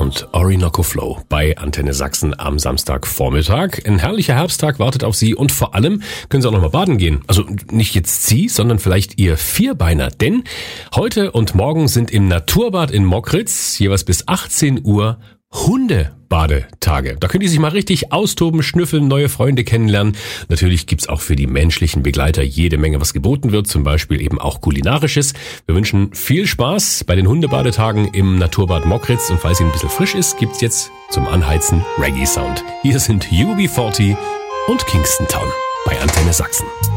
und Orinoco Flow bei Antenne Sachsen am Samstagvormittag. Ein herrlicher Herbsttag wartet auf Sie und vor allem können Sie auch noch mal baden gehen. Also nicht jetzt Sie, sondern vielleicht Ihr Vierbeiner. Denn heute und morgen sind im Naturbad in Mockritz jeweils bis 18 Uhr Hundebadetage. Da können die sich mal richtig austoben, schnüffeln, neue Freunde kennenlernen. Natürlich gibt's auch für die menschlichen Begleiter jede Menge, was geboten wird, zum Beispiel eben auch Kulinarisches. Wir wünschen viel Spaß bei den Hundebadetagen im Naturbad Mockritz und falls Ihnen ein bisschen frisch ist, gibt's jetzt zum Anheizen Reggae-Sound. Hier sind UB40 und Kingston Town bei Antenne Sachsen.